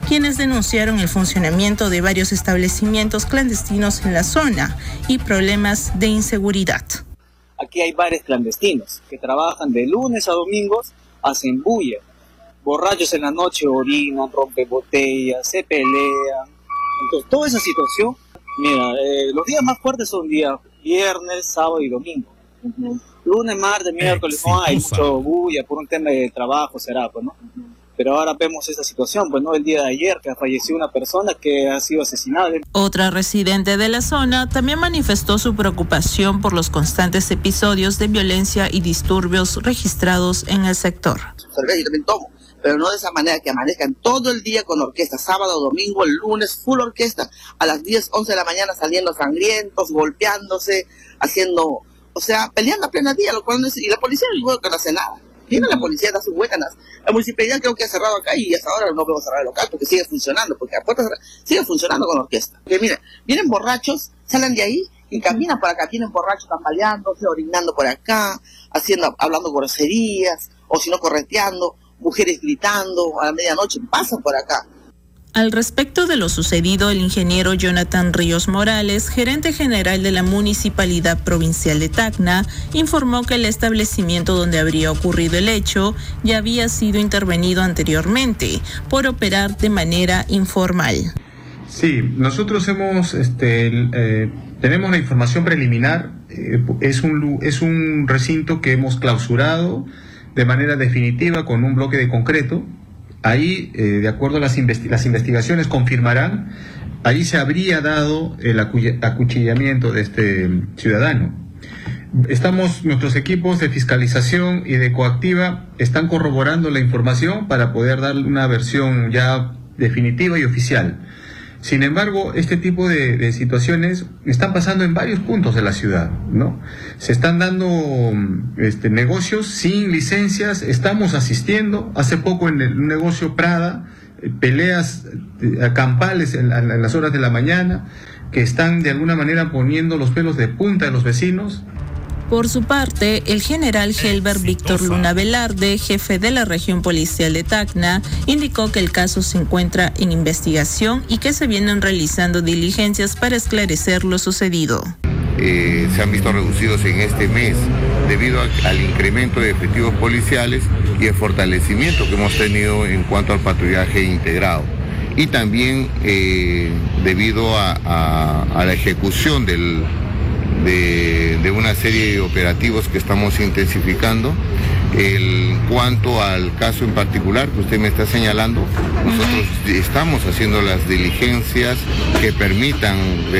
quienes denunciaron el funcionamiento de varios establecimientos clandestinos en la zona y problemas de inseguridad. Aquí hay bares clandestinos que trabajan de lunes a domingos, hacen bulla. Borrachos en la noche orinan, rompen botellas, se pelean. Entonces, toda esa situación, mira, los días más fuertes son días viernes, sábado y domingo. Lunes, martes, miércoles no hay mucho bulla por un tema de trabajo, será, pues, ¿no? Pero ahora vemos esa situación, pues, ¿no? El día de ayer que falleció una persona que ha sido asesinada. Otra residente de la zona también manifestó su preocupación por los constantes episodios de violencia y disturbios registrados en el sector. Yo también tomo, pero no de esa manera que amanezcan todo el día con orquesta, sábado, domingo, el lunes, full orquesta, a las 10, 11 de la mañana saliendo sangrientos, golpeándose, haciendo, o sea, peleando a plena día, lo cual no es, y la policía luego que no hace nada. Viene la policía, da sus huecanas. La municipalidad creo que ha cerrado acá y hasta ahora no podemos cerrar el local porque sigue funcionando, porque a puertas sigue funcionando con orquesta. Que miren, vienen borrachos, salen de ahí y caminan por acá, vienen borrachos tambaleándose, orinando por acá, hablando groserías, o si no correteando, mujeres gritando a la medianoche, pasan por acá. Al respecto de lo sucedido, el ingeniero Jonathan Ríos Morales, gerente general de la Municipalidad Provincial de Tacna, informó que el establecimiento donde habría ocurrido el hecho ya había sido intervenido anteriormente por operar de manera informal. Sí, nosotros tenemos la información preliminar, es un recinto que hemos clausurado de manera definitiva con un bloque de concreto. Ahí, de acuerdo a las investigaciones confirmarán, ahí se habría dado el acuchillamiento de este ciudadano. Nuestros equipos de fiscalización y de coactiva están corroborando la información para poder dar una versión ya definitiva y oficial. Sin embargo, este tipo de situaciones están pasando en varios puntos de la ciudad, ¿no? Se están dando negocios sin licencias, estamos asistiendo, hace poco en el negocio Prada, peleas campales en las horas de la mañana, que están de alguna manera poniendo los pelos de punta de los vecinos. Por su parte, el general Helber Víctor Luna Velarde, jefe de la región policial de Tacna, indicó que el caso se encuentra en investigación y que se vienen realizando diligencias para esclarecer lo sucedido. Se han visto reducidos en este mes debido al incremento de efectivos policiales y el fortalecimiento que hemos tenido en cuanto al patrullaje integrado. Y también debido a la ejecución de una serie de operativos que estamos intensificando. En cuanto al caso en particular que usted me está señalando, nosotros estamos haciendo las diligencias que permitan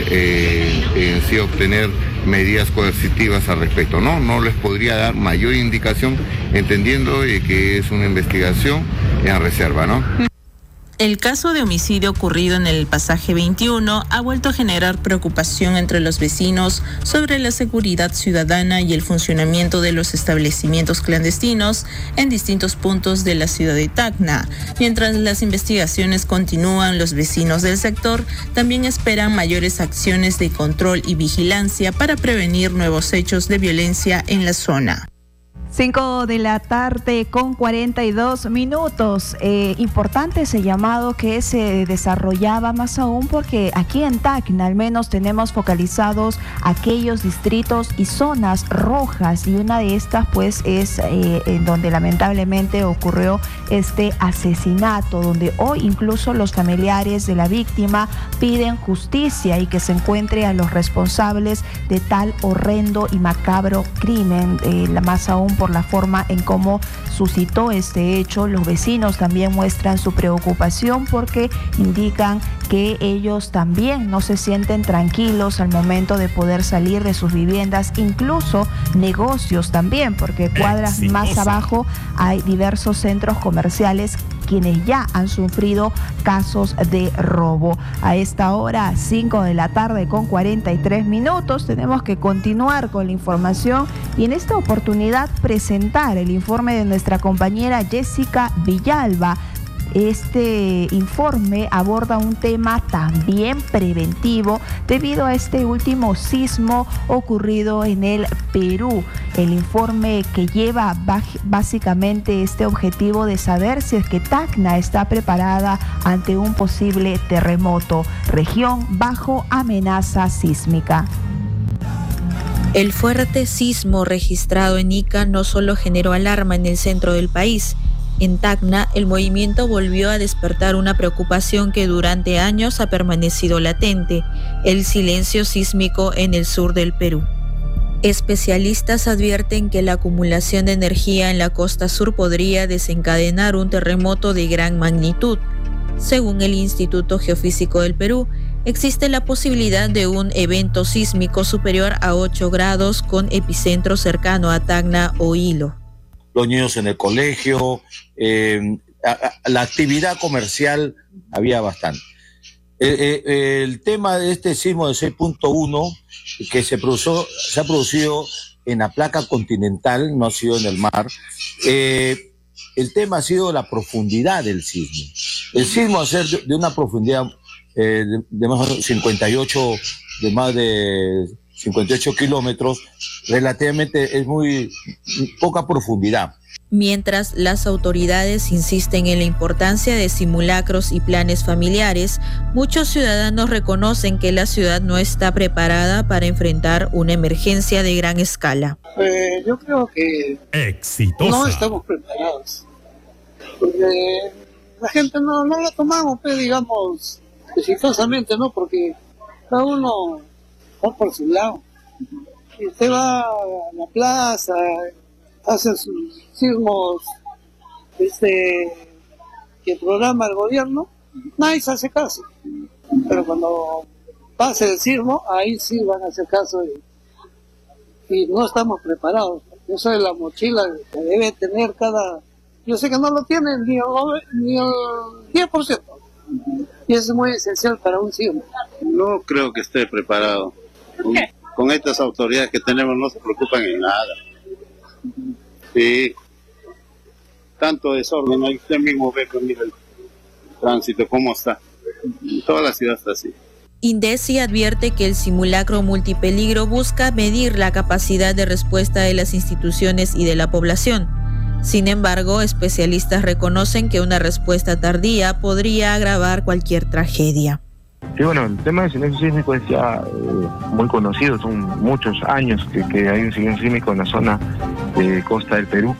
en sí obtener medidas coercitivas al respecto. No les podría dar mayor indicación, entendiendo que es una investigación en reserva, ¿no? El caso de homicidio ocurrido en el pasaje 21 ha vuelto a generar preocupación entre los vecinos sobre la seguridad ciudadana y el funcionamiento de los establecimientos clandestinos en distintos puntos de la ciudad de Tacna. Mientras las investigaciones continúan, los vecinos del sector también esperan mayores acciones de control y vigilancia para prevenir nuevos hechos de violencia en la zona. 5 de la tarde con 42 minutos. Importante ese llamado que se desarrollaba, más aún porque aquí en Tacna al menos tenemos focalizados aquellos distritos y zonas rojas, y una de estas pues es en donde lamentablemente ocurrió este asesinato, donde hoy incluso los familiares de la víctima piden justicia y que se encuentre a los responsables de tal horrendo y macabro crimen, más aún por la forma en cómo suscitó este hecho. Los vecinos también muestran su preocupación porque indican que ellos también no se sienten tranquilos al momento de poder salir de sus viviendas, incluso negocios también, porque cuadras más abajo hay diversos centros comerciales quienes ya han sufrido casos de robo. A esta hora, 5 de la tarde con 43 minutos, tenemos que continuar con la información y en esta oportunidad presentar el informe de nuestra compañera Jessica Villalba. Este informe aborda un tema también preventivo debido a este último sismo ocurrido en el Perú. El informe que lleva básicamente este objetivo de saber si es que Tacna está preparada ante un posible terremoto, región bajo amenaza sísmica. El fuerte sismo registrado en Ica no solo generó alarma en el centro del país. En Tacna, el movimiento volvió a despertar una preocupación que durante años ha permanecido latente: el silencio sísmico en el sur del Perú. Especialistas advierten que la acumulación de energía en la costa sur podría desencadenar un terremoto de gran magnitud. Según el Instituto Geofísico del Perú, existe la posibilidad de un evento sísmico superior a 8 grados con epicentro cercano a Tacna o Hilo. Los niños en el colegio, la actividad comercial había bastante. El tema de este sismo de 6.1 que se ha producido en la placa continental, no ha sido en el mar. El tema ha sido la profundidad del sismo. El sismo va a ser de una profundidad de más de 58 kilómetros, relativamente es muy poca profundidad. Mientras las autoridades insisten en la importancia de simulacros y planes familiares, muchos ciudadanos reconocen que la ciudad no está preparada para enfrentar una emergencia de gran escala. Yo creo que no estamos preparados. Porque la gente no la tomamos, digamos, exitosamente, ¿no? Porque cada uno va por su lado. Y usted va a la plaza, hace sus sismos que programa el gobierno, nadie se hace caso. Pero cuando pase el sismo, ahí sí van a hacer caso y no estamos preparados. Eso es la mochila que debe tener cada... Yo sé que no lo tiene ni el 10%. Y eso es muy esencial para un sismo. No creo que esté preparado. Con estas autoridades que tenemos no se preocupan en nada. Sí. Tanto desorden, ahí usted mismo ve con el tránsito, cómo está. Toda la ciudad está así. INDECI advierte que el simulacro multipeligro busca medir la capacidad de respuesta de las instituciones y de la población. Sin embargo, especialistas reconocen que una respuesta tardía podría agravar cualquier tragedia. Sí, bueno, el tema del silencio sísmico es ya muy conocido, son muchos años que hay un silencio sísmico en la zona de costa del Perú.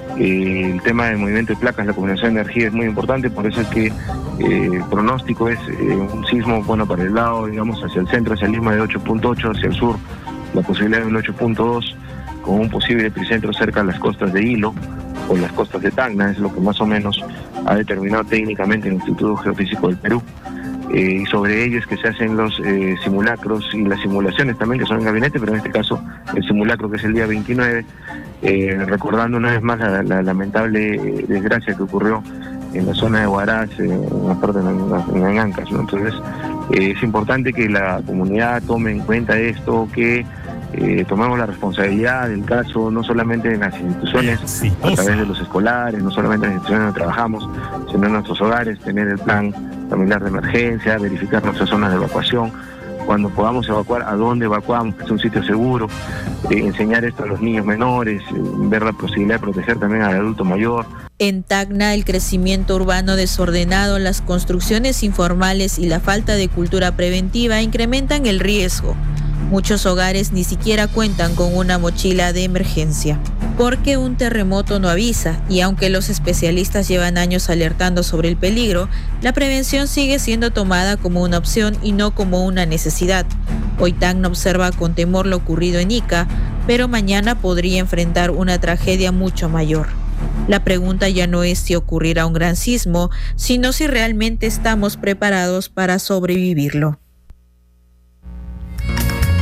El tema del movimiento de placas, la combinación de energía es muy importante, por eso es que el pronóstico es un sismo, bueno, para el lado, digamos, hacia el centro, hacia el istmo de 8.8, hacia el sur, la posibilidad de un 8.2, con un posible epicentro cerca de las costas de Hilo o las costas de Tacna, es lo que más o menos ha determinado técnicamente el Instituto Geofísico del Perú. Y sobre ello es que se hacen los simulacros y las simulaciones también, que son en gabinete, pero en este caso el simulacro que es el día 29, recordando una vez más la lamentable desgracia que ocurrió en la zona de Huaraz, en la parte de Ancas, ¿no? Entonces es importante que la comunidad tome en cuenta esto, que tomemos la responsabilidad del caso, no solamente en las instituciones, a través de los escolares, no solamente en las instituciones donde trabajamos, sino en nuestros hogares, tener el plan familiar de emergencia, verificar nuestras zonas de evacuación, cuando podamos evacuar, a dónde evacuamos, que es un sitio seguro, enseñar esto a los niños menores, ver la posibilidad de proteger también al adulto mayor. En Tacna, el crecimiento urbano desordenado, las construcciones informales y la falta de cultura preventiva incrementan el riesgo. Muchos hogares ni siquiera cuentan con una mochila de emergencia, porque un terremoto no avisa, y aunque los especialistas llevan años alertando sobre el peligro, la prevención sigue siendo tomada como una opción y no como una necesidad. Hoy Tacna observa con temor lo ocurrido en Ica, pero mañana podría enfrentar una tragedia mucho mayor. La pregunta ya no es si ocurrirá un gran sismo, sino si realmente estamos preparados para sobrevivirlo.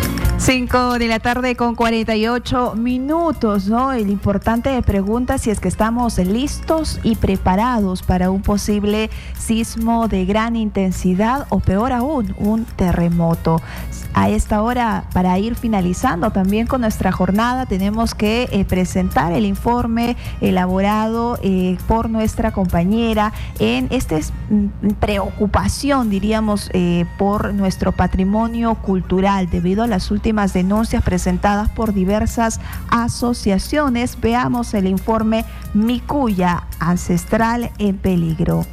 5 de la tarde con 48 minutos, ¿no? El importante pregunta si es que estamos listos y preparados para un posible sismo de gran intensidad o peor aún, un terremoto. A esta hora, para ir finalizando también con nuestra jornada, tenemos que presentar el informe elaborado por nuestra compañera en esta preocupación, diríamos, por nuestro patrimonio cultural debido a las últimas denuncias presentadas por diversas asociaciones. Veamos el informe Micuya, ancestral en peligro.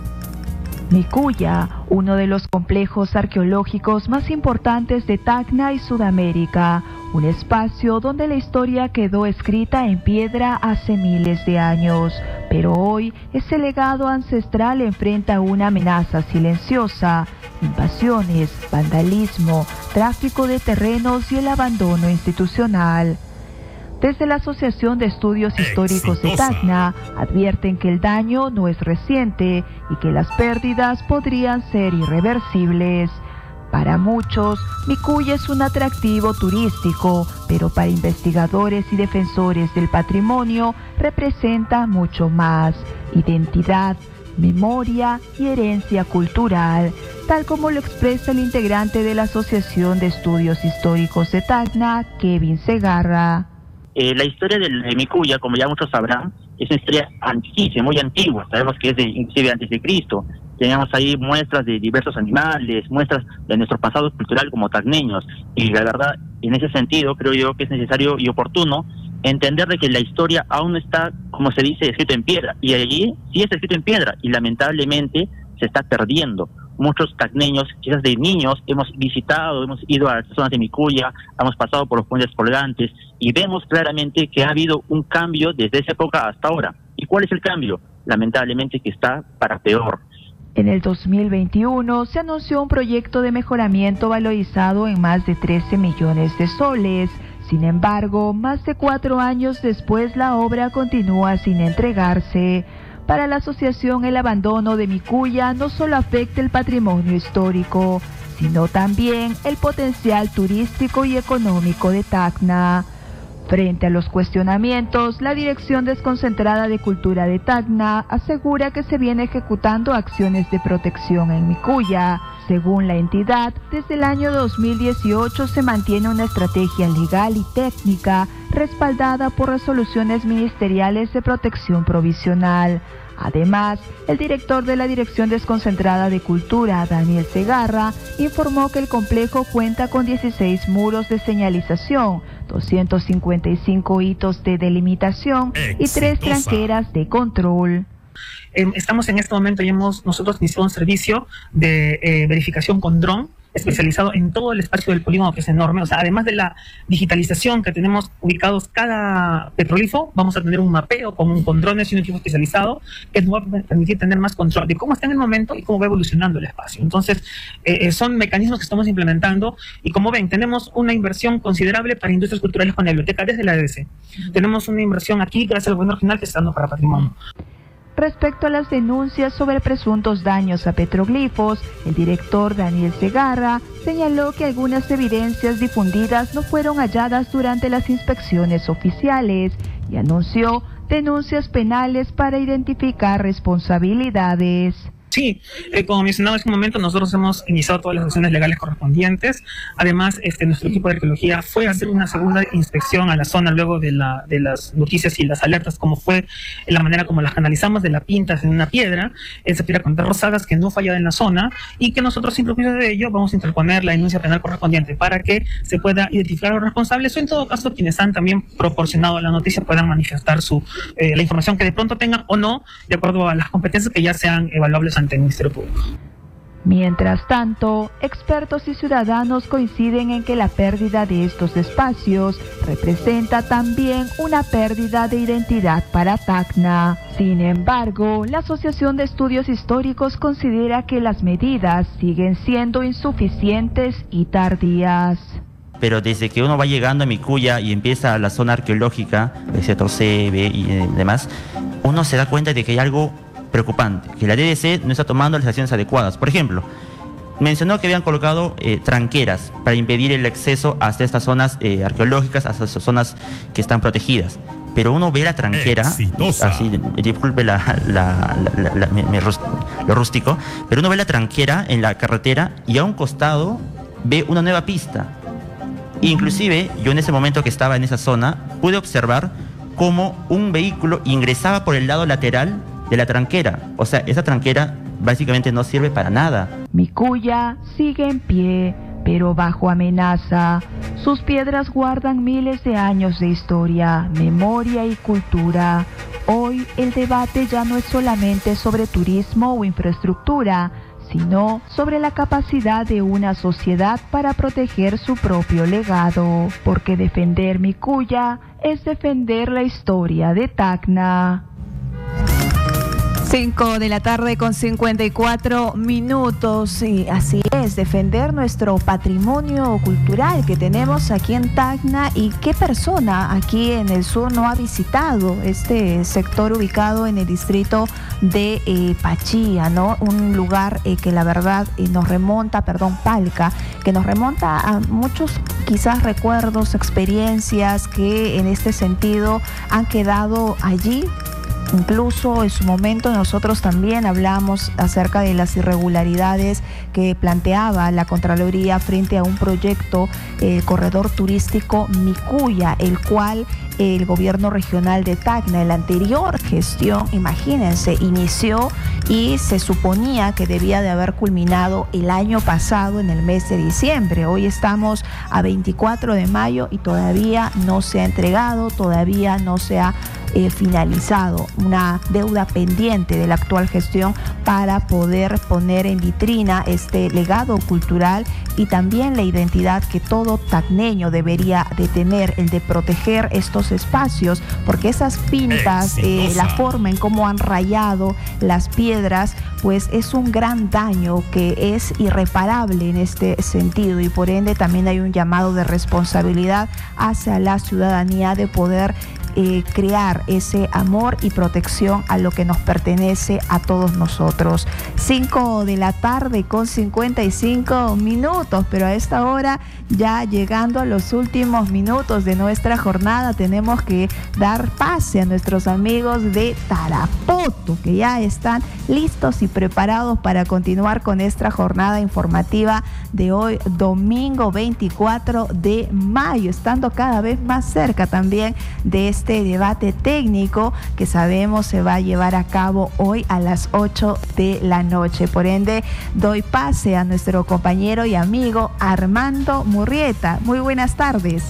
Micuya, uno de los complejos arqueológicos más importantes de Tacna y Sudamérica, un espacio donde la historia quedó escrita en piedra hace miles de años, pero hoy ese legado ancestral enfrenta una amenaza silenciosa: invasiones, vandalismo, tráfico de terrenos y el abandono institucional. Desde la Asociación de Estudios Históricos de Tacna advierten que el daño no es reciente y que las pérdidas podrían ser irreversibles. Para muchos, Micuya es un atractivo turístico, pero para investigadores y defensores del patrimonio representa mucho más: identidad, memoria y herencia cultural, tal como lo expresa el integrante de la Asociación de Estudios Históricos de Tacna, Kevin Segarra. La historia de Micuya, como ya muchos sabrán, es una historia antiquísima, muy antigua. Sabemos que es inclusive antes de Cristo. Tenemos ahí muestras de diversos animales, muestras de nuestro pasado cultural como tacneños. Y la verdad, en ese sentido, creo yo que es necesario y oportuno entender de que la historia aún no está, como se dice, escrito en piedra. Y allí sí está escrito en piedra y lamentablemente se está perdiendo. Muchos tacneños, quizás de niños, hemos visitado, hemos ido a las zonas de Micuya, hemos pasado por los puentes colgantes y vemos claramente que ha habido un cambio desde esa época hasta ahora. ¿Y cuál es el cambio? Lamentablemente que está para peor. En el 2021 se anunció un proyecto de mejoramiento valorizado en más de 13 millones de soles. Sin embargo, más de 4 años después la obra continúa sin entregarse. Para la asociación, el abandono de Micuya no solo afecta el patrimonio histórico, sino también el potencial turístico y económico de Tacna. Frente a los cuestionamientos, la Dirección Desconcentrada de Cultura de Tacna asegura que se viene ejecutando acciones de protección en Micuya. Según la entidad, desde el año 2018 se mantiene una estrategia legal y técnica respaldada por resoluciones ministeriales de protección provisional. Además, el director de la Dirección Desconcentrada de Cultura, Daniel Segarra, informó que el complejo cuenta con 16 muros de señalización, 255 hitos de delimitación y 3 tranqueras de control. Estamos en este momento y nosotros iniciado un servicio de verificación con dron especializado en todo el espacio del polígono, que es enorme. O sea, además de la digitalización que tenemos ubicados cada petrolifo, vamos a tener un mapeo con drones y un equipo especializado que nos va a permitir tener más control de cómo está en el momento y cómo va evolucionando el espacio. Entonces, son mecanismos que estamos implementando y, como ven, tenemos una inversión considerable para industrias culturales con la biblioteca desde la ADC. Tenemos una inversión aquí gracias al gobierno regional que está dando para patrimonio. Respecto a las denuncias sobre presuntos daños a petroglifos, el director Daniel Segarra señaló que algunas evidencias difundidas no fueron halladas durante las inspecciones oficiales y anunció denuncias penales para identificar responsabilidades. Sí, como mencionaba en este momento, nosotros hemos iniciado todas las acciones legales correspondientes. Además, nuestro equipo de arqueología fue a hacer una segunda inspección a la zona luego de las noticias y las alertas, como fue la manera como las canalizamos, de la pintas en una piedra, esa piedra con rosadas que no fallaba en la zona, y que nosotros, sin perjuicio de ello, vamos a interponer la denuncia penal correspondiente para que se pueda identificar a los responsables, o en todo caso quienes han también proporcionado la noticia puedan manifestar la información que de pronto tengan o no, de acuerdo a las competencias que ya sean evaluables ante el Ministerio Público. Mientras tanto, expertos y ciudadanos coinciden en que la pérdida de estos espacios representa también una pérdida de identidad para Tacna. Sin embargo, la Asociación de Estudios Históricos considera que las medidas siguen siendo insuficientes y tardías. Pero desde que uno va llegando a Micuya y empieza la zona arqueológica, el sector C, B y demás, uno se da cuenta de que hay algo preocupante, que la DDC no está tomando las acciones adecuadas. Por ejemplo, mencionó que habían colocado tranqueras para impedir el acceso hasta estas zonas arqueológicas, hasta estas zonas que están protegidas. Pero uno ve la tranquera, así, disculpe lo rústico, pero uno ve la tranquera en la carretera y a un costado ve una nueva pista. Inclusive, yo en ese momento que estaba en esa zona, pude observar cómo un vehículo ingresaba por el lado lateral de la tranquera. O sea, esa tranquera básicamente no sirve para nada. Micuya sigue en pie, pero bajo amenaza. Sus piedras guardan miles de años de historia, memoria y cultura. Hoy el debate ya no es solamente sobre turismo o infraestructura, sino sobre la capacidad de una sociedad para proteger su propio legado, porque defender Micuya es defender la historia de Tacna. 5 de la tarde con 54 minutos. Sí, así es, defender nuestro patrimonio cultural que tenemos aquí en Tacna. ¿Y qué persona aquí en el sur no ha visitado este sector ubicado en el distrito de Pachía, ¿no? Un lugar que la verdad nos remonta, Palca, que nos remonta a muchos quizás recuerdos, experiencias que en este sentido han quedado allí. Incluso en su momento nosotros también hablamos acerca de las irregularidades que planteaba la Contraloría frente a un proyecto, corredor turístico Micuya, el cual el gobierno regional de Tacna, en la anterior gestión, imagínense, inició y se suponía que debía de haber culminado el año pasado en el mes de diciembre. Hoy estamos a 24 de mayo y todavía no se ha entregado, todavía no se ha finalizado, una deuda pendiente de la actual gestión para poder poner en vitrina este legado cultural y también la identidad que todo tacneño debería de tener, el de proteger estos espacios, porque esas pintas, la forma en cómo han rayado las piedras, pues es un gran daño que es irreparable en este sentido, y por ende también hay un llamado de responsabilidad hacia la ciudadanía de poder crear ese amor y protección a lo que nos pertenece a todos nosotros. 5 de la tarde con 55 minutos, pero a esta hora, ya llegando a los últimos minutos de nuestra jornada, tenemos que dar pase a nuestros amigos de Tarapoto, que ya están listos y preparados para continuar con esta jornada informativa de hoy, domingo 24 de mayo, estando cada vez más cerca también de este debate técnico que sabemos se va a llevar a cabo hoy a las 8 de la noche. Por ende, doy pase a nuestro compañero y amigo Armando Murrieta. Muy buenas tardes.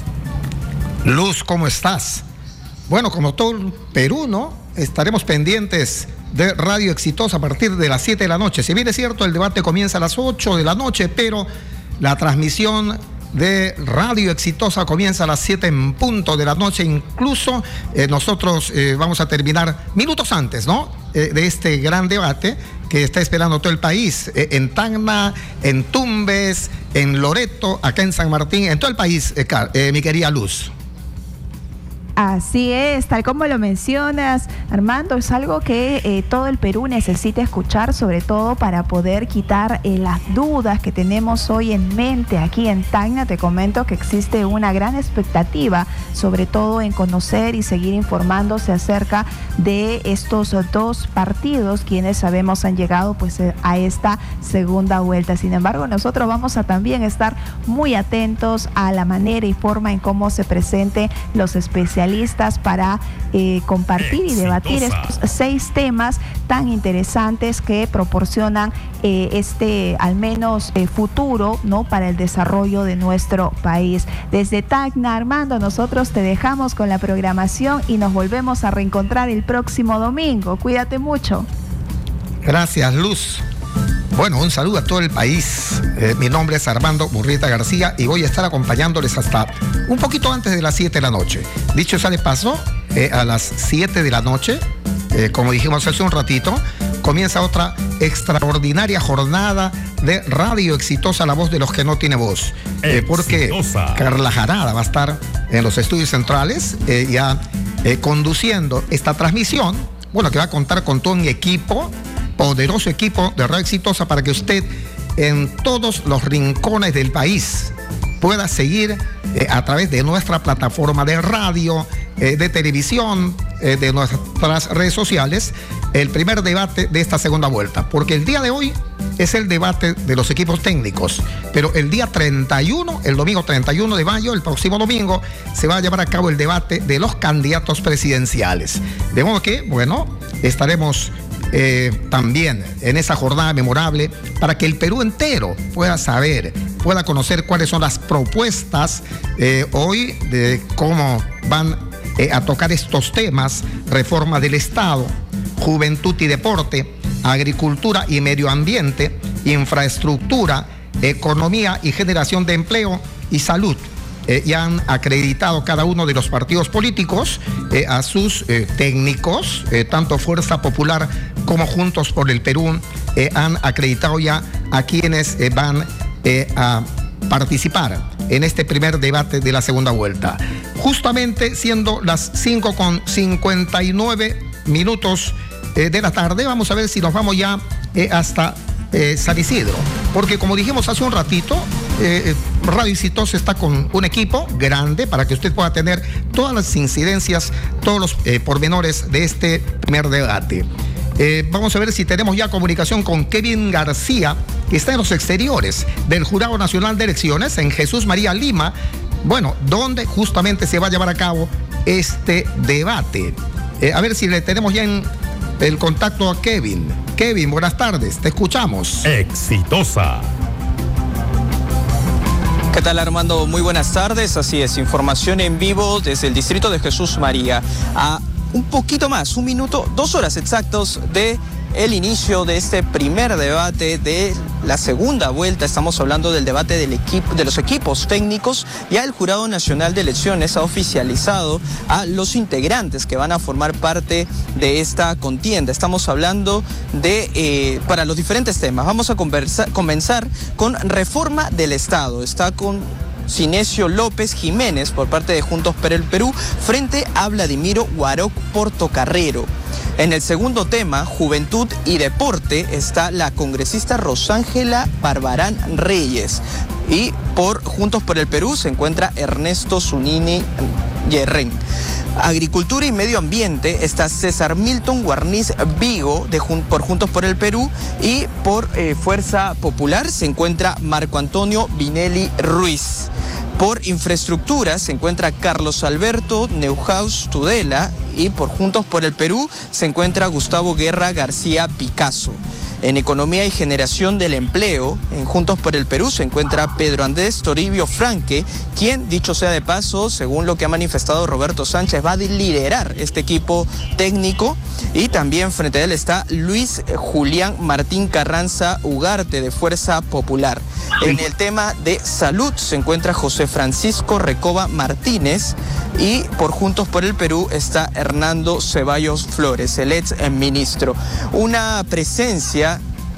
Luz, ¿cómo estás? Bueno, como todo el Perú, ¿no? Estaremos pendientes de Radio Exitosa a partir de las 7 de la noche. Si bien es cierto, el debate comienza a las 8 de la noche, pero la transmisión de Radio Exitosa comienza a las 7 en punto de la noche. Incluso nosotros vamos a terminar minutos antes, ¿no? De este gran debate que está esperando todo el país, en Tacna, en Tumbes, en Loreto, acá en San Martín, en todo el país, mi querida Luz. Así es, tal como lo mencionas, Armando, es algo que todo el Perú necesita escuchar, sobre todo para poder quitar las dudas que tenemos hoy en mente aquí en Tacna. Te comento que existe una gran expectativa, sobre todo en conocer y seguir informándose acerca de estos dos partidos, quienes sabemos han llegado pues a esta segunda vuelta. Sin embargo, nosotros vamos a también estar muy atentos a la manera y forma en cómo se presenten los especialistas para compartir y debatir estos 6 temas tan interesantes que proporcionan al menos futuro, ¿no?, para el desarrollo de nuestro país. Desde Tacna, Armando, nosotros te dejamos con la programación y nos volvemos a reencontrar el próximo domingo. Cuídate mucho. Gracias, Luz. Bueno, un saludo a todo el país. Mi nombre es Armando Murrieta García y voy a estar acompañándoles hasta un poquito antes de las 7 de la noche. Dicho sea de paso, a las 7 de la noche, como dijimos hace un ratito, comienza otra extraordinaria jornada de Radio Exitosa, la voz de los que no tiene voz. Porque Carla Jarada va a estar en los estudios centrales conduciendo esta transmisión, bueno, que va a contar con todo un equipo, poderoso equipo de Radio Exitosa, para que usted en todos los rincones del país pueda seguir a través de nuestra plataforma de radio, de televisión, de nuestras redes sociales, el primer debate de esta segunda vuelta, porque el día de hoy es el debate de los equipos técnicos, pero el día 31, el domingo 31 de mayo, el próximo domingo, se va a llevar a cabo el debate de los candidatos presidenciales. De modo que, bueno, estaremos también en esa jornada memorable para que el Perú entero pueda saber, pueda conocer cuáles son las propuestas hoy de cómo van a tocar estos temas: reforma del Estado, juventud y deporte, agricultura y medio ambiente, infraestructura, economía y generación de empleo y salud. Y han acreditado cada uno de los partidos políticos a sus técnicos, tanto Fuerza Popular como Juntos por el Perú, han acreditado ya a quienes van a participar en este primer debate de la segunda vuelta. Justamente siendo las 5:59 de la tarde, vamos a ver si nos vamos ya hasta San Isidro, porque como dijimos hace un ratito, Radio Exitosa está con un equipo grande para que usted pueda tener todas las incidencias, todos los pormenores de este primer debate. Vamos a ver si tenemos ya comunicación con Kevin García, que está en los exteriores del Jurado Nacional de Elecciones en Jesús María Lima, bueno, donde justamente se va a llevar a cabo este debate. A ver si le tenemos ya en el contacto a Kevin. Kevin, buenas tardes, te escuchamos. Exitosa. ¿Qué tal, Armando? Muy buenas tardes. Así es, información en vivo desde el distrito de Jesús María. A un poquito más, 1 minuto, 2 horas exactos de el inicio de este primer debate de la segunda vuelta. Estamos hablando del debate de los equipos técnicos. Ya el Jurado Nacional de Elecciones ha oficializado a los integrantes que van a formar parte de esta contienda. Estamos hablando de para los diferentes temas. Vamos a comenzar con reforma del Estado. Está con Cinesio López Jiménez por parte de Juntos por el Perú frente a Vladimiro Guaroc Portocarrero. En el segundo tema, juventud y deporte, está la congresista Rosángela Barbarán Reyes. Y por Juntos por el Perú se encuentra Ernesto Zunini Yerren. Agricultura y medio ambiente está César Milton Guarniz Vigo por Juntos por el Perú, y por Fuerza Popular se encuentra Marco Antonio Vinelli Ruiz. Por infraestructura se encuentra Carlos Alberto Neuhaus Tudela, y por Juntos por el Perú se encuentra Gustavo Guerra García Picasso. En economía y generación del empleo, en Juntos por el Perú se encuentra Pedro Andrés Toribio Franque, quien, dicho sea de paso, según lo que ha manifestado Roberto Sánchez, va a liderar este equipo técnico. Y también frente a él está Luis Julián Martín Carranza Ugarte, de Fuerza Popular. En el tema de salud se encuentra José Francisco Recoba Martínez, y por Juntos por el Perú está Hernando Ceballos Flores, el ex ministro. Una presencia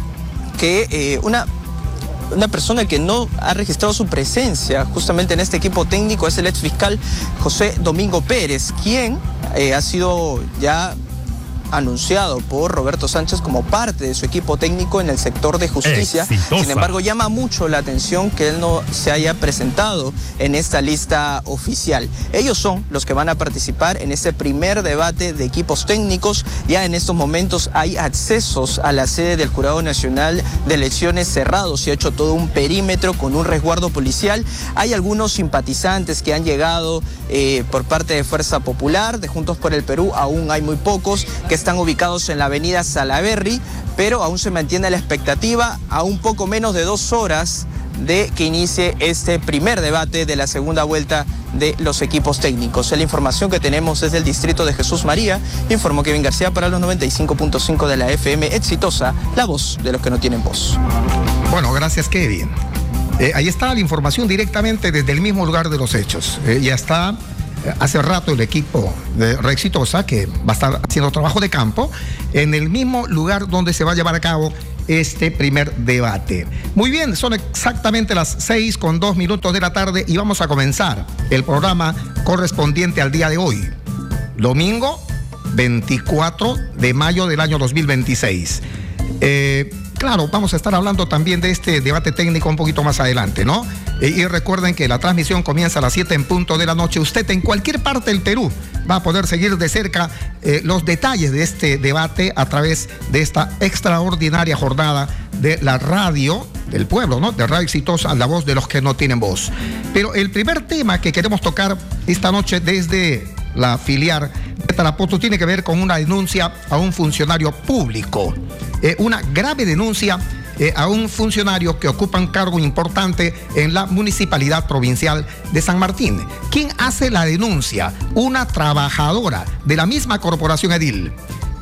que una persona que no ha registrado su presencia justamente en este equipo técnico es el ex fiscal José Domingo Pérez, quien ha sido ya anunciado por Roberto Sánchez como parte de su equipo técnico en el sector de justicia. Exitosa. Sin embargo, llama mucho la atención que él no se haya presentado en esta lista oficial. Ellos son los que van a participar en este primer debate de equipos técnicos. Ya en estos momentos hay accesos a la sede del Jurado Nacional de Elecciones cerrados. Se ha hecho todo un perímetro con un resguardo policial. Hay algunos simpatizantes que han llegado por parte de Fuerza Popular, de Juntos por el Perú. Aún hay muy pocos que están ubicados en la avenida Salaberry, pero aún se mantiene la expectativa a un poco menos de 2 horas de que inicie este primer debate de la segunda vuelta de los equipos técnicos. Es la información que tenemos desde el distrito de Jesús María. Informó Kevin García para los 95.5 de la FM Exitosa, la voz de los que no tienen voz. Bueno, gracias, Kevin. Ahí está la información directamente desde el mismo lugar de los hechos. Ya está hace rato el equipo de Red Exitosa, que va a estar haciendo trabajo de campo en el mismo lugar donde se va a llevar a cabo este primer debate. Muy bien, son exactamente las 6:02 de la tarde y vamos a comenzar el programa correspondiente al día de hoy, domingo 24 de mayo del año 2026. claro, vamos a estar hablando también de este debate técnico un poquito más adelante, ¿no? Y recuerden que la transmisión comienza a las 7 en punto de la noche. Usted en cualquier parte del Perú va a poder seguir de cerca los detalles de este debate a través de esta extraordinaria jornada de la radio del pueblo, ¿no? De Radio Exitosa, la voz de los que no tienen voz. Pero el primer tema que queremos tocar esta noche desde la filial de Tarapoto tiene que ver con una denuncia a un funcionario público, una grave denuncia a un funcionario que ocupa un cargo importante en la Municipalidad Provincial de San Martín. ¿Quién hace la denuncia? Una trabajadora de la misma corporación edil.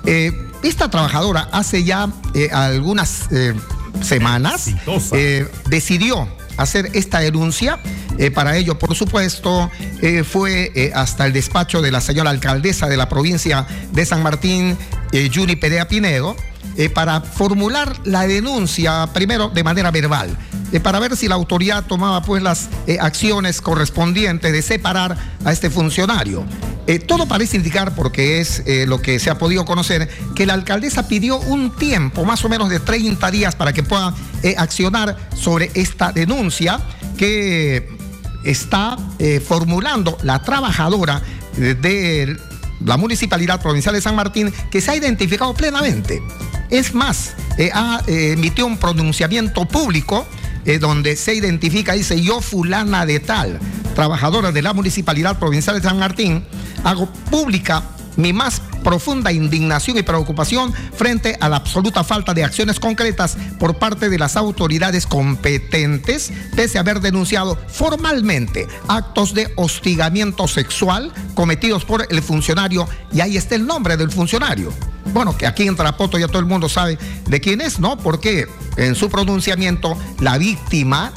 Esta trabajadora hace ya algunas semanas decidió hacer esta denuncia. Para ello, por supuesto, fue hasta el despacho de la señora alcaldesa de la provincia de San Martín, Yuni Perea Pinedo, para formular la denuncia primero de manera verbal, para ver si la autoridad tomaba pues las acciones correspondientes de separar a este funcionario. Todo parece indicar, porque es lo que se ha podido conocer, que la alcaldesa pidió un tiempo, más o menos de 30 días, para que pueda accionar sobre esta denuncia que está formulando la trabajadora de la Municipalidad Provincial de San Martín, que se ha identificado plenamente. Es más, emitió un pronunciamiento público donde se identifica, dice: yo fulana de tal, trabajadora de la Municipalidad Provincial de San Martín, hago pública mi más profunda indignación y preocupación frente a la absoluta falta de acciones concretas por parte de las autoridades competentes, pese a haber denunciado formalmente actos de hostigamiento sexual cometidos por el funcionario, y ahí está el nombre del funcionario. Bueno, que aquí en Tarapoto ya todo el mundo sabe de quién es, ¿no? Porque en su pronunciamiento la víctima,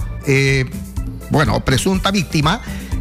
presunta víctima,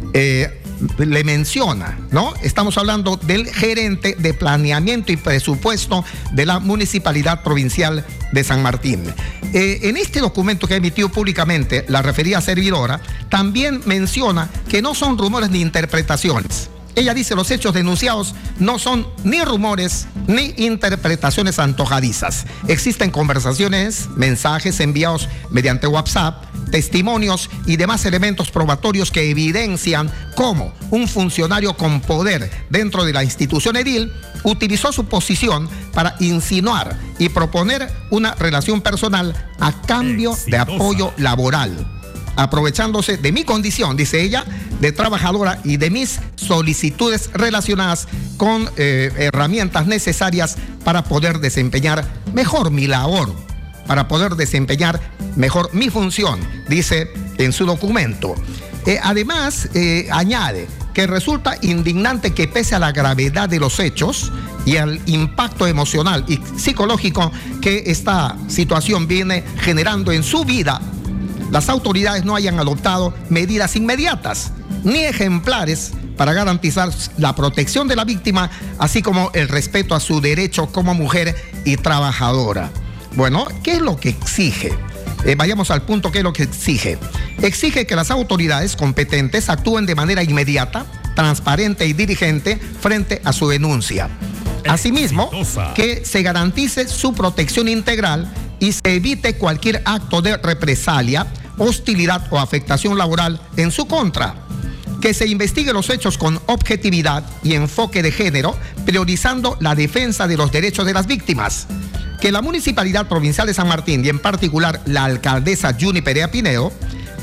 le menciona, ¿no? Estamos hablando del gerente de planeamiento y presupuesto de la Municipalidad Provincial de San Martín. En este documento que ha emitido públicamente la referida servidora, también menciona que no son rumores ni interpretaciones. Ella dice: los hechos denunciados no son ni rumores ni interpretaciones antojadizas. Existen conversaciones, mensajes enviados mediante WhatsApp, testimonios y demás elementos probatorios que evidencian cómo un funcionario con poder dentro de la institución edil utilizó su posición para insinuar y proponer una relación personal a cambio de apoyo laboral, aprovechándose de mi condición, dice ella, de trabajadora y de mis solicitudes relacionadas con herramientas necesarias para poder desempeñar mejor mi labor, para poder desempeñar mejor mi función, dice en su documento. Además, añade que resulta indignante que, pese a la gravedad de los hechos y al impacto emocional y psicológico que esta situación viene generando en su vida, las autoridades no hayan adoptado medidas inmediatas ni ejemplares para garantizar la protección de la víctima, así como el respeto a su derecho como mujer y trabajadora. Bueno, ¿qué es lo que exige? Vayamos al punto. ¿Qué es lo que exige? Exige que las autoridades competentes actúen de manera inmediata, transparente y diligente frente a su denuncia. Asimismo, que se garantice su protección integral y se evite cualquier acto de represalia, hostilidad o afectación laboral en su contra. Que se investigue los hechos con objetividad y enfoque de género, priorizando la defensa de los derechos de las víctimas. Que la Municipalidad Provincial de San Martín, y en particular la alcaldesa Yuni Perea Pinedo,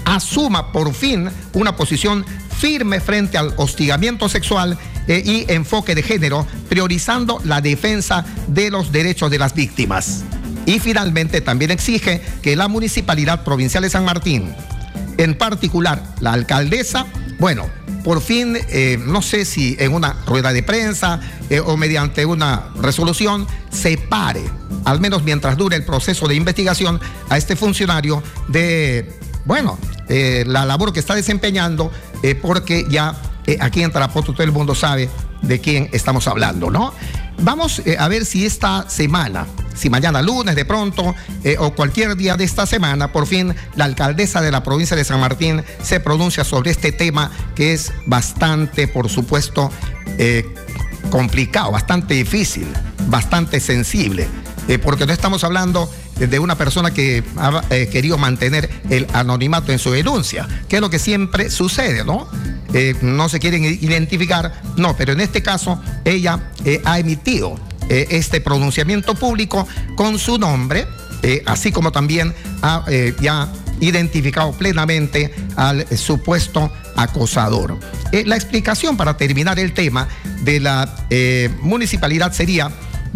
asuma por fin una posición firme frente al hostigamiento sexual y enfoque de género, priorizando la defensa de los derechos de las víctimas. Y finalmente también exige que la Municipalidad Provincial de San Martín, en particular la alcaldesa, por fin, no sé si en una rueda de prensa o mediante una resolución, separe, al menos mientras dure el proceso de investigación, a este funcionario de, la labor que está desempeñando, porque ya aquí en Tarapoto todo el mundo sabe de quién estamos hablando, ¿no? Vamos a ver si esta semana, si mañana lunes de pronto o cualquier día de esta semana, por fin la alcaldesa de la provincia de San Martín se pronuncia sobre este tema, que es bastante, por supuesto, complicado, bastante difícil, bastante sensible, porque no estamos hablando de una persona que ha querido mantener el anonimato en su denuncia, que es lo que siempre sucede, ¿no? No se quieren identificar, no, pero en este caso ella ha emitido este pronunciamiento público con su nombre, así como también ha ya identificado plenamente al supuesto acosador. La explicación para terminar el tema de la municipalidad sería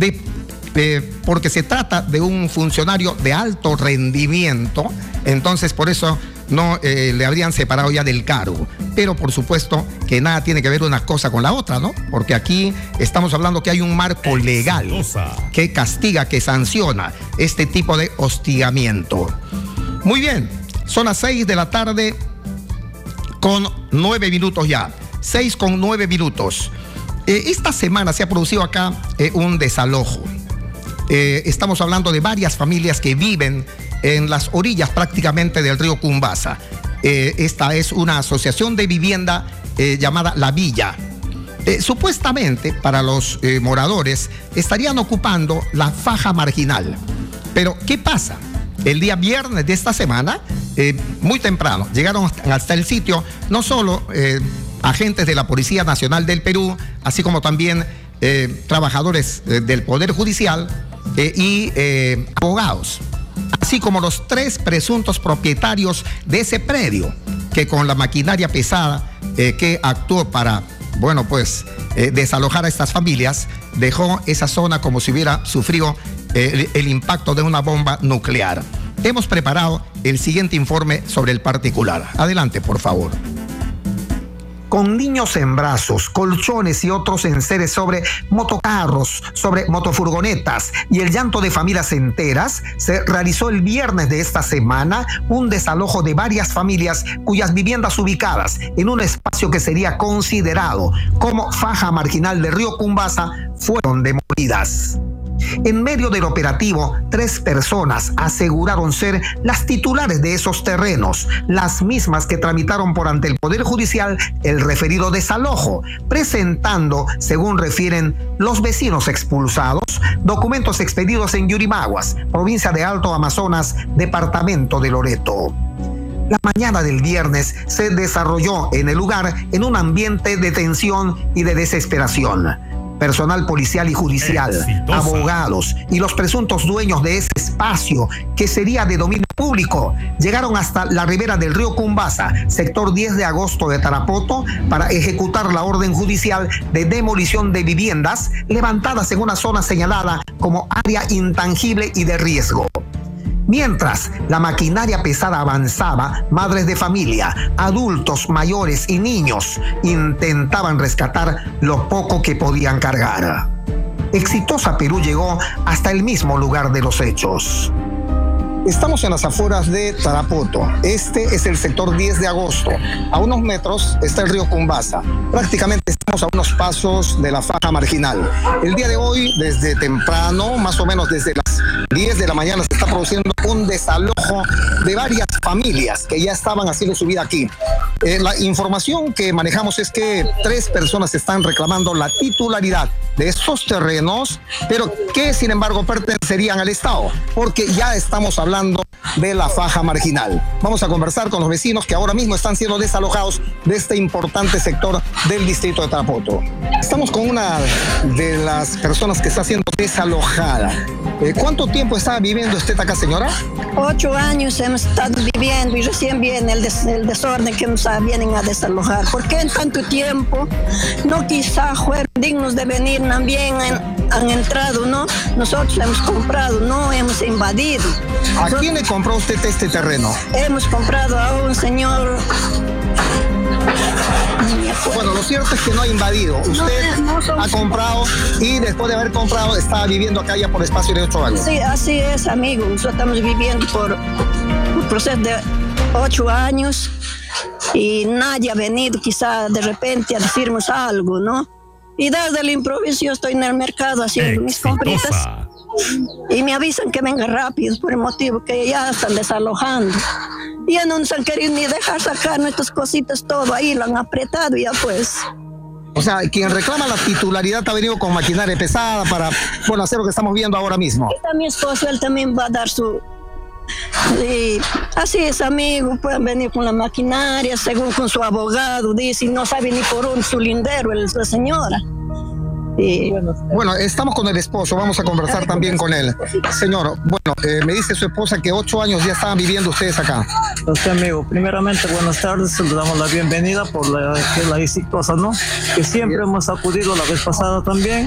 porque se trata de un funcionario de alto rendimiento, entonces por eso no le habrían separado ya del cargo. Pero por supuesto que nada tiene que ver una cosa con la otra, ¿no? Porque aquí estamos hablando que hay un marco legal que castiga, que sanciona este tipo de hostigamiento. Muy bien, son las 6 de la tarde con 9 minutos ya. 6 con 9 minutos. Esta semana se ha producido acá un desalojo. Estamos hablando de varias familias que viven en las orillas prácticamente del río Cumbasa. Esta es una asociación de vivienda llamada La Villa. Supuestamente para los moradores estarían ocupando la faja marginal. Pero ¿qué pasa? El día viernes de esta semana, muy temprano, llegaron hasta el sitio no solo agentes de la Policía Nacional del Perú, así como también trabajadores del Poder Judicial y abogados, así como los 3 presuntos propietarios de ese predio, que con la maquinaria pesada que actuó para, bueno, pues desalojar a estas familias, dejó esa zona como si hubiera sufrido el impacto de una bomba nuclear. Hemos preparado el siguiente informe sobre el particular. Adelante, por favor. Con niños en brazos, colchones y otros enseres sobre motocarros, sobre motofurgonetas y el llanto de familias enteras, se realizó el viernes de esta semana un desalojo de varias familias cuyas viviendas ubicadas en un espacio que sería considerado como faja marginal de Río Cumbasa fueron demolidas. En medio del operativo, 3 personas aseguraron ser las titulares de esos terrenos, las mismas que tramitaron por ante el Poder Judicial el referido desalojo, presentando, según refieren los vecinos expulsados, documentos expedidos en Yurimaguas, provincia de Alto Amazonas, departamento de Loreto. La mañana del viernes se desarrolló en el lugar en un ambiente de tensión y de desesperación. Personal policial y judicial, abogados y los presuntos dueños de ese espacio que sería de dominio público llegaron hasta la ribera del río Cumbasa, sector 10 de agosto de Tarapoto, para ejecutar la orden judicial de demolición de viviendas levantadas en una zona señalada como área intangible y de riesgo. Mientras la maquinaria pesada avanzaba, madres de familia, adultos mayores y niños intentaban rescatar lo poco que podían cargar. Exitosa Perú llegó hasta el mismo lugar de los hechos. Estamos en las afueras de Tarapoto. Este es el sector 10 de agosto. A unos metros está el río Cumbasa. Prácticamente estamos a unos pasos de la faja marginal. El día de hoy, desde temprano, más o menos desde las 10 de la mañana, se está produciendo un desalojo de varias familias que ya estaban haciendo su vida aquí. La información que manejamos es que 3 personas están reclamando la titularidad de estos terrenos, pero que sin embargo pertenecerían al Estado, porque ya estamos hablando de la faja marginal. Vamos a conversar con los vecinos que ahora mismo están siendo desalojados de este importante sector del distrito de Tarapoto. Estamos con una de las personas que está siendo desalojada. ¿Cuánto tiempo está viviendo usted acá, señora? 8 años hemos estado viviendo y recién viene el desorden que nos vienen a desalojar. ¿Por qué en tanto tiempo? No, quizá fueron dignos de venir, también han entrado, ¿no? Nosotros hemos comprado, no hemos invadido. ¿A quién le compró usted este terreno? Hemos comprado a un señor. Bueno, lo cierto es que no ha invadido. Usted ha comprado y después de haber comprado está viviendo acá ya por espacio de 8 años. Sí, así es, amigo. Nosotros estamos viviendo por un proceso de 8 años y nadie ha venido quizá de repente a decirnos algo, ¿no? Y desde el improviso yo estoy en el mercado haciendo mis compritas y me avisan que venga rápido por el motivo que ya están desalojando. Ya no nos han querido ni dejar sacar nuestras cositas, todo ahí lo han apretado ya pues. O sea, quien reclama la titularidad ha venido con maquinaria pesada para, bueno, hacer lo que estamos viendo ahora mismo. Está mi esposo, él también va a dar su... Y así es, amigo, pueden venir con la maquinaria, según con su abogado, dice, no sabe ni por un cilindero la señora. Y bueno, estamos con el esposo, vamos a conversar también con él. Señor, bueno, me dice su esposa que 8 años ya estaban viviendo ustedes acá. Entonces, amigo, primeramente, buenas tardes, le damos la bienvenida por la exitosa, ¿no? Que siempre hemos acudido la vez pasada también.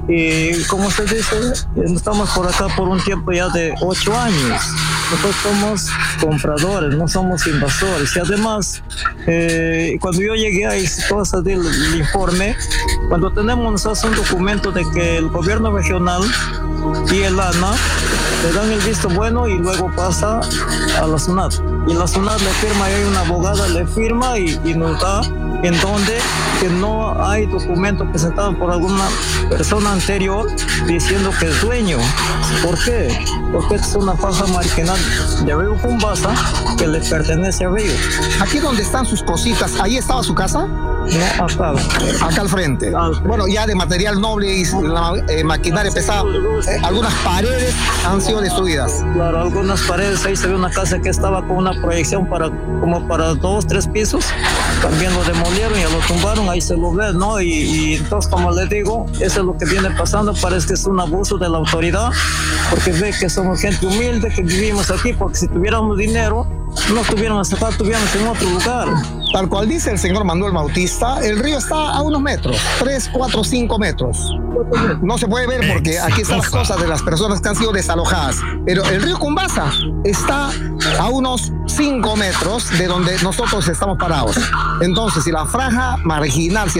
Y como usted dice, estamos por acá por un tiempo ya de 8 años. Nosotros somos compradores, no somos invasores. Y además, cuando yo llegué a exitosa del informe, cuando tenemos nosotros un documento de que el gobierno regional y el ANA le dan el visto bueno y luego pasa a la SUNAT. Y la SUNAT le firma, y hay una abogada, le firma y nos da en donde que no hay documento presentado por alguna persona anterior diciendo que es dueño. ¿Por qué? Porque es una faja marginal de Río Cumbasa que le pertenece a Río. Aquí donde están sus cositas, ¿ahí estaba su casa? No, acá. Acá al frente. Bueno, ya de material noble y maquinaria pesada, algunas paredes han sido destruidas. Claro, algunas paredes, ahí se ve una casa que estaba con una proyección como para 2, 3 pisos, también lo demolieron y lo tumbaron, ahí se lo ve, ¿no? Y entonces, como les digo, eso es lo que viene pasando, parece que es un abuso de la autoridad, porque ve que somos gente humilde, que vivimos aquí, porque si tuviéramos dinero, no estuviéramos acá, estuviéramos en otro lugar. Tal cual dice el señor Manuel Bautista, el río está a unos metros, 3, 4, 5 metros. No se puede ver porque aquí están las cosas de las personas que han sido desalojadas. Pero el río Cumbasa está a unos 5 metros de donde nosotros estamos parados. Entonces, si la faja marginal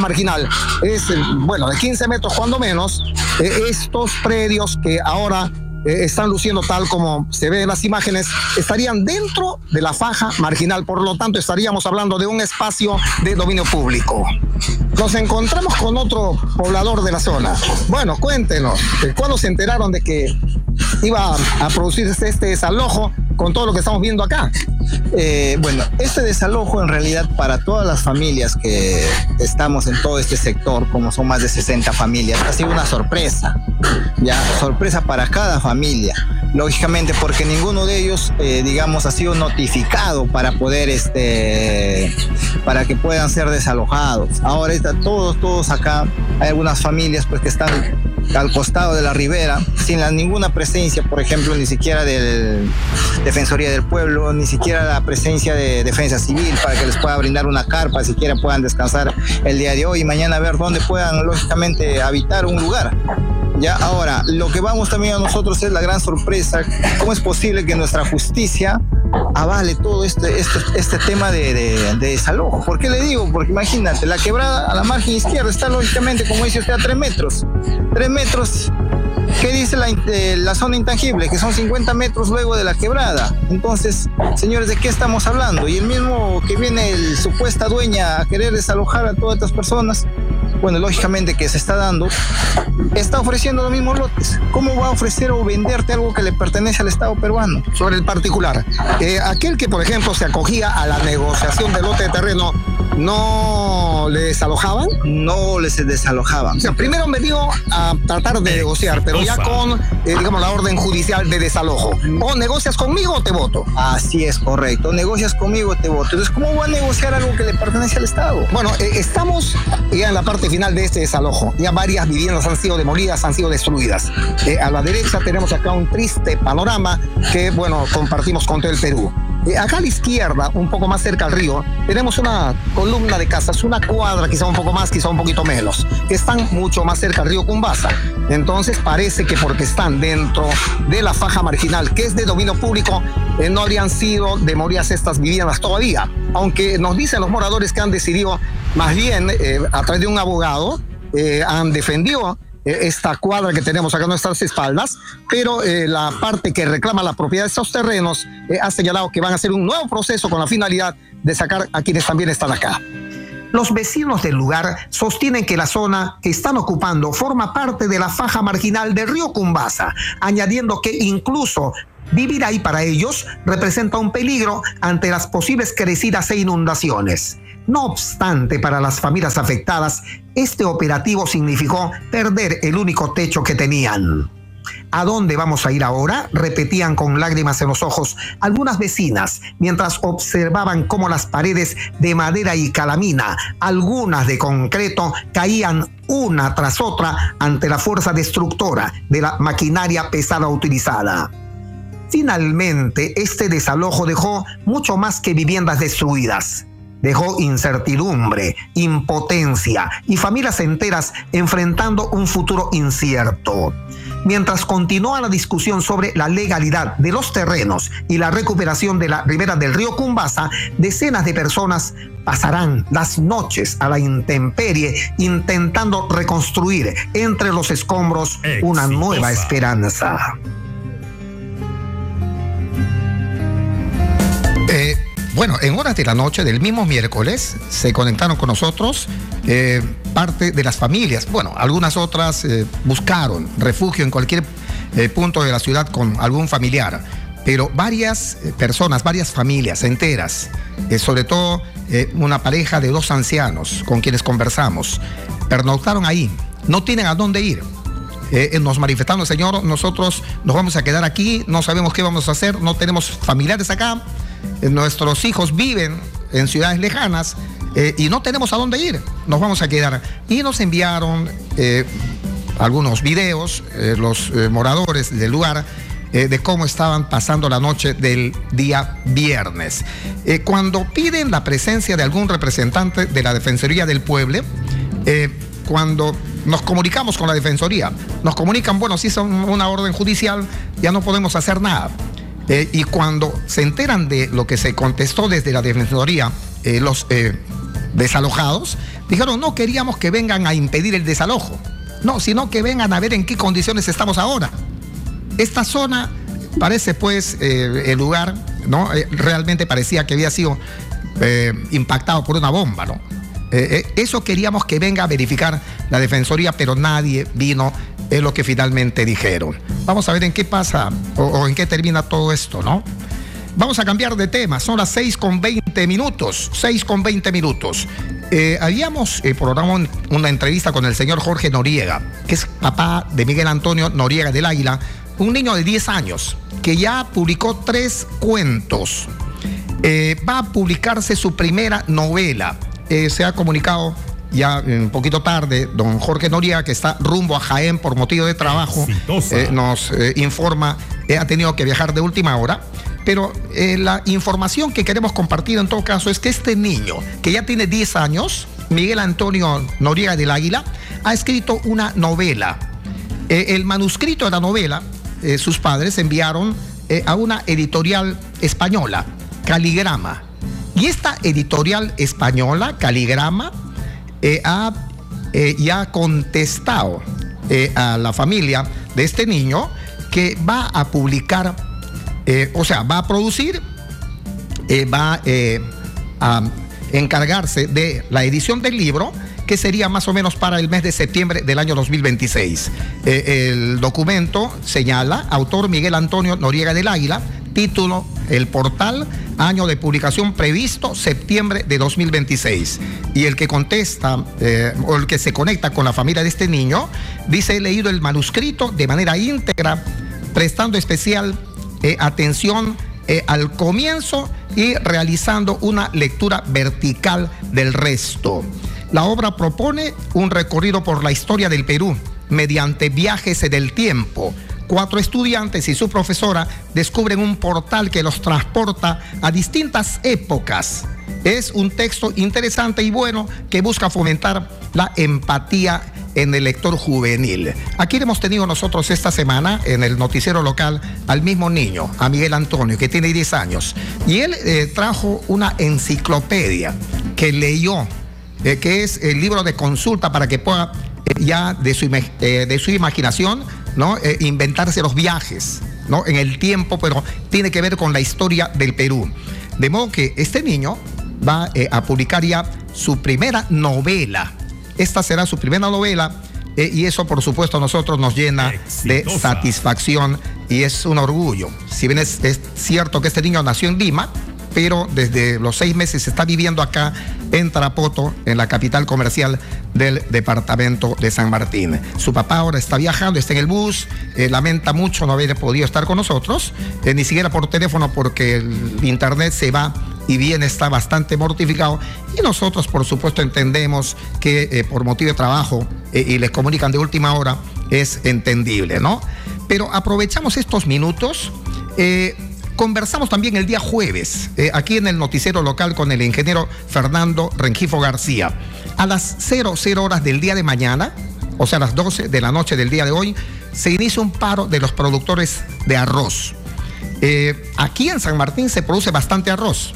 es, bueno, de 15 metros cuando menos, estos predios que ahora están luciendo tal como se ve en las imágenes, estarían dentro de la faja marginal, por lo tanto estaríamos hablando de un espacio de dominio público. Nos encontramos con otro poblador de la zona. Bueno, cuéntenos, ¿cuándo se enteraron de que iba a producirse este desalojo con todo lo que estamos viendo acá? Bueno, este desalojo en realidad para todas las familias que estamos en todo este sector, como son más de 60 familias, ha sido una sorpresa, ya, sorpresa para cada familia, lógicamente porque ninguno de ellos, digamos, ha sido notificado para poder, para que puedan ser desalojados. Ahora están todos acá, hay algunas familias pues que están al costado de la ribera, sin ninguna presencia, por ejemplo, ni siquiera de Defensoría del Pueblo, ni siquiera la presencia de Defensa Civil para que les pueda brindar una carpa, siquiera puedan descansar el día de hoy y mañana a ver dónde puedan, lógicamente, habitar un lugar. Ya, ahora, lo que vamos también a nosotros es la gran sorpresa, ¿cómo es posible que nuestra justicia avale todo este tema de desalojo? ¿Por qué le digo? Porque imagínate, la quebrada a la margen izquierda está lógicamente, como dice usted, a 3 metros. 3 metros, ¿qué dice la zona intangible? Que son 50 metros luego de la quebrada. Entonces, señores, ¿de qué estamos hablando? Y el mismo que viene el supuesta dueña a querer desalojar a todas estas personas, bueno, lógicamente que se está dando, está ofreciendo los mismos lotes. ¿Cómo va a ofrecer o venderte algo que le pertenece al Estado peruano? Sobre el particular, aquel que, por ejemplo, se acogía a la negociación del lote de terreno, ¿no le desalojaban? No les desalojaban. O sea, primero han venido a tratar de negociar, pero ya con, digamos, la orden judicial de desalojo. O negocias conmigo o te voto. Así es, correcto. Negocias conmigo o te voto. Entonces, ¿cómo va a negociar algo que le pertenece al Estado? Bueno, estamos ya en la parte final de este desalojo. Ya varias viviendas han sido demolidas, han sido destruidas. A la derecha tenemos acá un triste panorama que, bueno, compartimos con todo el Perú. Acá a la izquierda, un poco más cerca al río, tenemos una columna de casas, una cuadra, quizá un poco más, quizá un poquito menos, que están mucho más cerca al río Cumbasa. Entonces parece que porque están dentro de la faja marginal, que es de dominio público, no habrían sido demolidas estas viviendas todavía. Aunque nos dicen los moradores que han decidido, más bien, a través de un abogado, han defendido esta cuadra que tenemos acá a nuestras espaldas, pero la parte que reclama la propiedad de estos terrenos ha señalado que van a hacer un nuevo proceso con la finalidad de sacar a quienes también están acá. Los vecinos del lugar sostienen que la zona que están ocupando forma parte de la faja marginal del río Cumbasa, añadiendo que incluso Vivir ahí para ellos representa un peligro ante las posibles crecidas e inundaciones. No obstante, para las familias afectadas, este operativo significó perder el único techo que tenían. ¿A dónde vamos a ir ahora?, repetían con lágrimas en los ojos algunas vecinas mientras observaban cómo las paredes de madera y calamina, algunas de concreto, caían una tras otra ante la fuerza destructora de la maquinaria pesada utilizada. Finalmente, este desalojo dejó mucho más que viviendas destruidas. Dejó incertidumbre, impotencia y familias enteras enfrentando un futuro incierto. Mientras continúa la discusión sobre la legalidad de los terrenos y la recuperación de la ribera del río Cumbasa, decenas de personas pasarán las noches a la intemperie intentando reconstruir entre los escombros una nueva esperanza. Bueno, en horas de la noche del mismo miércoles se conectaron con nosotros parte de las familias. Bueno, algunas otras buscaron refugio en cualquier punto de la ciudad con algún familiar, pero varias personas, varias familias enteras, sobre todo una pareja de 2 ancianos con quienes conversamos, pernoctaron ahí, no tienen a dónde ir. Nos manifestaron: señor, nosotros nos vamos a quedar aquí, no sabemos qué vamos a hacer, no tenemos familiares acá, nuestros hijos viven en ciudades lejanas y no tenemos a dónde ir, nos vamos a quedar. Y nos enviaron algunos videos, los moradores del lugar, de cómo estaban pasando la noche del día viernes. Cuando piden la presencia de algún representante de la Defensoría del Pueblo, cuando nos comunicamos con la Defensoría, nos comunican: bueno, si es una orden judicial, ya no podemos hacer nada. Y cuando se enteran de lo que se contestó desde la Defensoría, los desalojados dijeron: no queríamos que vengan a impedir el desalojo, no, sino que vengan a ver en qué condiciones estamos ahora. Esta zona parece, pues, el lugar, ¿no? Realmente parecía que había sido impactado por una bomba, ¿no? Eso queríamos que venga a verificar la Defensoría, pero nadie vino, es lo que finalmente dijeron. Vamos a ver en qué pasa o en qué termina todo esto, ¿no? Vamos a cambiar de tema, son las 6:20 minutos, 6:20 minutos. Habíamos programado una entrevista con el señor Jorge Noriega, que es papá de Miguel Antonio Noriega del Águila, un niño de 10 años, que ya publicó 3 cuentos. Va a publicarse su primera novela. Se ha comunicado ya un poquito tarde don Jorge Noriega, que está rumbo a Jaén por motivo de trabajo. Nos informa, ha tenido que viajar de última hora, pero la información que queremos compartir en todo caso es que este niño, que ya tiene 10 años, Miguel Antonio Noriega del Águila, ha escrito una novela. El manuscrito de la novela, sus padres enviaron a una editorial española, Caligrama. Y esta editorial española, Caligrama, ya ha contestado a la familia de este niño que va a publicar, va a producir, va a encargarse de la edición del libro, que sería más o menos para el mes de septiembre del año 2026. El documento señala: autor Miguel Antonio Noriega del Águila, título El Portal, año de publicación previsto septiembre de 2026. Y el que contesta o el que se conecta con la familia de este niño dice: he leído el manuscrito de manera íntegra, prestando especial atención al comienzo y realizando una lectura vertical del resto. La obra propone un recorrido por la historia del Perú mediante viajes en el tiempo. 4 estudiantes y su profesora descubren un portal que los transporta a distintas épocas. Es un texto interesante y bueno que busca fomentar la empatía en el lector juvenil. Aquí hemos tenido nosotros esta semana en el noticiero local al mismo niño, a Miguel Antonio, que tiene 10 años. Y él trajo una enciclopedia que leyó, que es el libro de consulta para que pueda ya de su imaginación, ¿no? Inventarse los viajes, ¿no? En el tiempo, pero tiene que ver con la historia del Perú. De modo que este niño va a publicar ya su primera novela. Esta será su primera novela y eso, por supuesto, a nosotros nos llena de satisfacción y es un orgullo. Si bien es cierto que este niño nació en Lima, pero desde los 6 meses está viviendo acá en Tarapoto, en la capital comercial del departamento de San Martín. Su papá ahora está viajando, está en el bus, lamenta mucho no haber podido estar con nosotros, ni siquiera por teléfono porque el internet se va y viene, está bastante mortificado, y nosotros por supuesto entendemos que por motivo de trabajo y les comunican de última hora, es entendible, ¿no? Pero aprovechamos estos minutos. Conversamos también el día jueves, aquí en el noticiero local con el ingeniero Fernando Rengifo García. A las 00 horas del día de mañana, o sea, a las 12 de la noche del día de hoy, se inicia un paro de los productores de arroz. Aquí en San Martín se produce bastante arroz.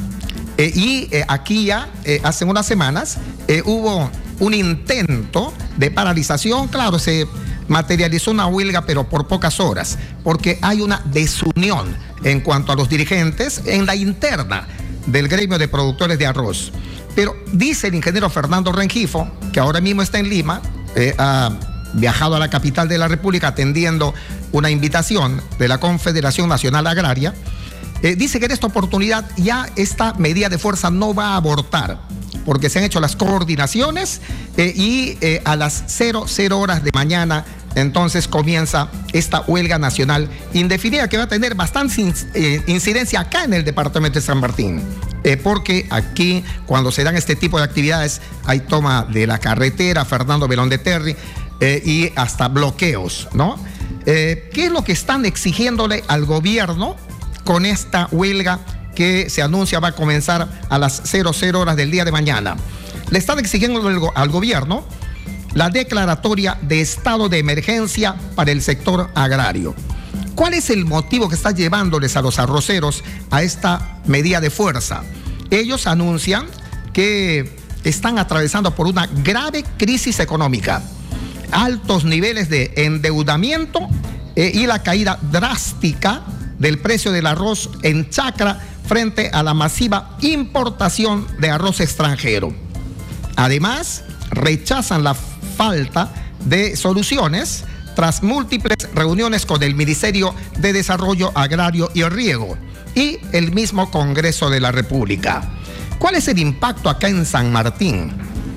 Aquí ya, hace unas semanas, hubo un intento de paralización. Claro, se materializó una huelga, pero por pocas horas, porque hay una desunión en cuanto a los dirigentes en la interna del gremio de productores de arroz. Pero dice el ingeniero Fernando Rengifo, que ahora mismo está en Lima, ha viajado a la capital de la República atendiendo una invitación de la Confederación Nacional Agraria, dice que en esta oportunidad ya esta medida de fuerza no va a abortar, porque se han hecho las coordinaciones y a las 00 horas de mañana entonces comienza esta huelga nacional indefinida que va a tener bastante incidencia acá en el departamento de San Martín, porque aquí cuando se dan este tipo de actividades hay toma de la carretera Fernando Belón de Terry y hasta bloqueos, ¿no? ¿Qué es lo que están exigiéndole al gobierno con esta huelga que se anuncia va a comenzar a las 00 horas del día de mañana? Le están exigiendo al gobierno la declaratoria de estado de emergencia para el sector agrario. ¿Cuál es el motivo que está llevándoles a los arroceros a esta medida de fuerza? Ellos anuncian que están atravesando por una grave crisis económica, altos niveles de endeudamiento y la caída drástica del precio del arroz en chacra frente a la masiva importación de arroz extranjero. Además, rechazan la falta de soluciones tras múltiples reuniones con el Ministerio de Desarrollo Agrario y Riego y el mismo Congreso de la República. ¿Cuál es el impacto acá en San Martín?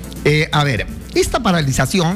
Esta paralización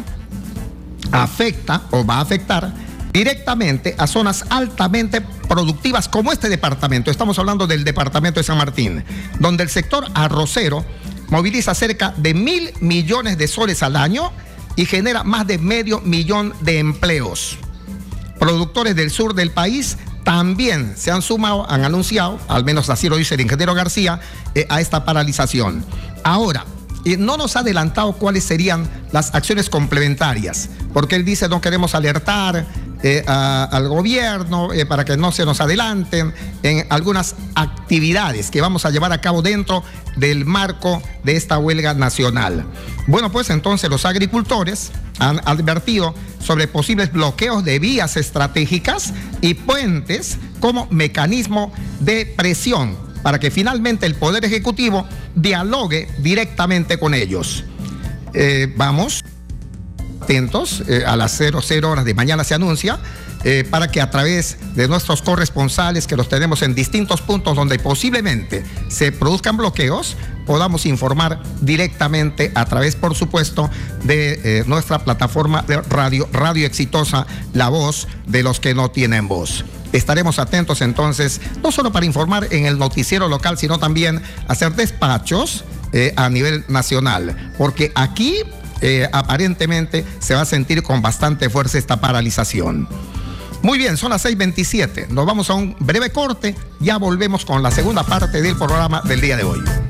afecta o va a afectar directamente a zonas altamente productivas como este departamento. Estamos hablando del departamento de San Martín, donde el sector arrocero moviliza cerca de 1.000 millones de soles al año y genera más de 500.000 de empleos. Productores del sur del país también se han sumado, han anunciado, al menos así lo dice el ingeniero García, a esta paralización. Ahora, no nos ha adelantado cuáles serían las acciones complementarias, porque él dice no queremos alertar al gobierno para que no se nos adelanten en algunas actividades que vamos a llevar a cabo dentro del marco de esta huelga nacional. Bueno, pues entonces los agricultores han advertido sobre posibles bloqueos de vías estratégicas y puentes como mecanismo de presión para que finalmente el Poder Ejecutivo dialogue directamente con ellos. Vamos atentos, a las 00 horas de mañana se anuncia, para que a través de nuestros corresponsales, que los tenemos en distintos puntos donde posiblemente se produzcan bloqueos, podamos informar directamente a través, por supuesto, de nuestra plataforma de Radio Exitosa, la voz de los que no tienen voz. Estaremos atentos entonces, no solo para informar en el noticiero local, sino también hacer despachos a nivel nacional, porque aquí aparentemente se va a sentir con bastante fuerza esta paralización. Muy bien, son las 6:27. Nos vamos a un breve corte. Ya volvemos con la segunda parte del programa del día de hoy.